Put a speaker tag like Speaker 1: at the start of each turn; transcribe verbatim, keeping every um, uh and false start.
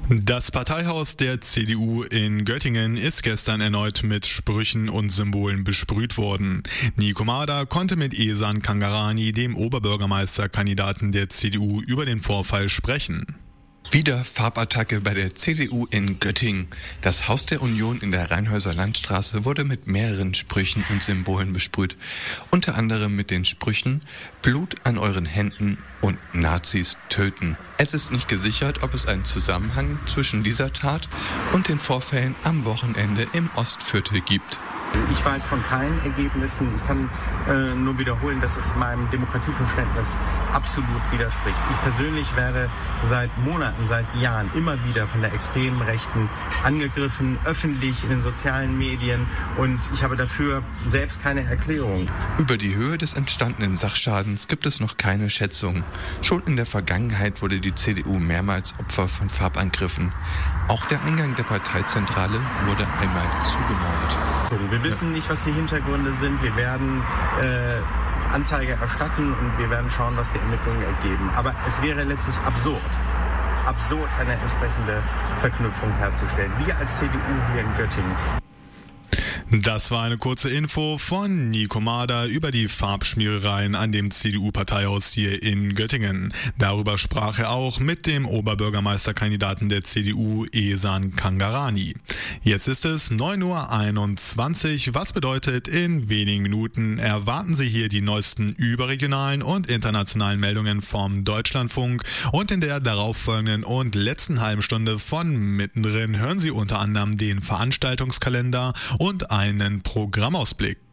Speaker 1: Das Parteihaus der C D U in Göttingen ist gestern erneut mit Sprüchen und Symbolen besprüht worden. Nico Mader konnte mit Ehsan Kangarani, dem Oberbürgermeisterkandidaten der C D U, über den Vorfall sprechen.
Speaker 2: Wieder Farbattacke bei der C D U in Göttingen. Das Haus der Union in der Rheinhäuser Landstraße wurde mit mehreren Sprüchen und Symbolen besprüht. Unter anderem mit den Sprüchen Blut an euren Händen und Nazis töten. Es ist nicht gesichert, ob es einen Zusammenhang zwischen dieser Tat und den Vorfällen am Wochenende im Ostviertel gibt.
Speaker 3: Ich weiß von keinen Ergebnissen. Ich kann äh, nur wiederholen, dass es meinem Demokratieverständnis absolut widerspricht. Ich persönlich werde seit Monaten, seit Jahren immer wieder von der extremen Rechten angegriffen, öffentlich in den sozialen Medien, und ich habe dafür selbst keine Erklärung.
Speaker 2: Über die Höhe des entstandenen Sachschadens gibt es noch keine Schätzung. Schon in der Vergangenheit wurde die C D U mehrmals Opfer von Farbangriffen. Auch der Eingang der Parteizentrale wurde einmal zugemauert.
Speaker 3: Wir wissen nicht, was die Hintergründe sind. Wir werden äh, Anzeige erstatten und wir werden schauen, was die Ermittlungen ergeben. Aber es wäre letztlich absurd, absurd eine entsprechende Verknüpfung herzustellen. Wir als C D U hier in Göttingen.
Speaker 1: Das war eine kurze Info von Nico Mader über die Farbschmierereien an dem C D U-Parteihaus hier in Göttingen. Darüber sprach er auch mit dem Oberbürgermeisterkandidaten der C D U, Ehsan Kangarani. Jetzt ist es neun Uhr einundzwanzig, was bedeutet, in wenigen Minuten erwarten Sie hier die neuesten überregionalen und internationalen Meldungen vom Deutschlandfunk, und in der darauffolgenden und letzten halben Stunde von Mittendrin hören Sie unter anderem den Veranstaltungskalender und einen Programmausblick.